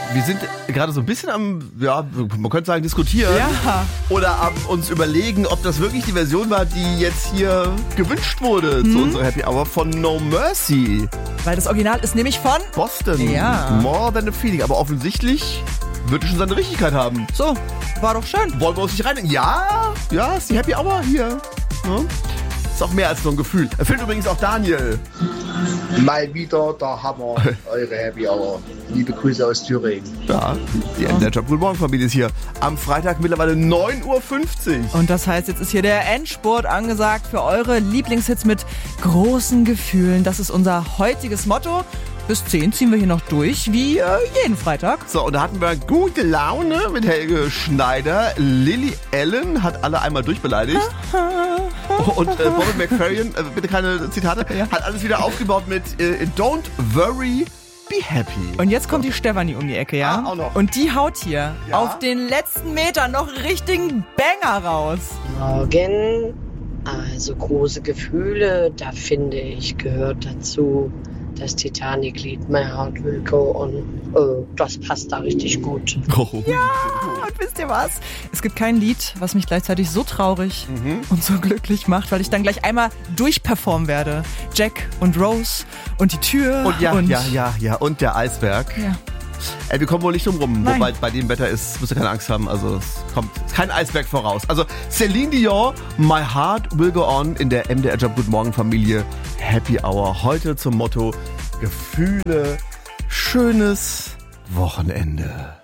Wir sind gerade so ein bisschen am, ja, man könnte sagen, diskutieren. Ja. Oder am uns überlegen, ob das wirklich die Version war, die jetzt hier gewünscht wurde zu unserer Happy Hour von No Mercy. Weil das Original ist nämlich von Boston. Ja. More Than a Feeling. Aber offensichtlich wird es schon seine Richtigkeit haben. So, war doch schön. Wollen wir uns nicht rein? Ja, ist die Happy Hour hier. Ja. Ist auch mehr als nur ein Gefühl. Erfüllt übrigens auch Daniel. Mal wieder der Hammer, eure Happy Hour. Liebe Grüße aus Thüringen. Ja, die MDR Job Guten Morgen Familie ist hier. Am Freitag mittlerweile 9.50 Uhr. Und das heißt, jetzt ist hier der Endspurt angesagt für eure Lieblingshits mit großen Gefühlen. Das ist unser heutiges Motto. Bis 10 ziehen wir hier noch durch, wie jeden Freitag. So, und da hatten wir gute Laune mit Helge Schneider. Lily Allen hat alle einmal durchbeleidigt. Und Bobby McFerrin, bitte keine Zitate, hat alles wieder aufgebaut mit Don't worry, be happy. Und jetzt kommt die Stefanie um die Ecke, ja? Auch noch. Und die haut hier auf den letzten Metern noch einen richtigen Banger raus. Morgen, also große Gefühle, da finde ich, gehört dazu das Titanic-Lied My Heart Will Go On. Das passt da richtig gut. Ja, und wisst ihr was? Es gibt kein Lied, was mich gleichzeitig so traurig und so glücklich macht, weil ich dann gleich einmal durchperformen werde. Jack und Rose und die Tür Und und der Eisberg. Ja. Ey, wir kommen wohl nicht drum rum, Nein. wobei bei dem Wetter müsst ihr keine Angst haben, also ist kein Eisberg voraus. Also Celine Dion, My Heart Will Go On in der MDR Job Guten Morgen Familie Happy Hour. Heute zum Motto Gefühle, schönes Wochenende.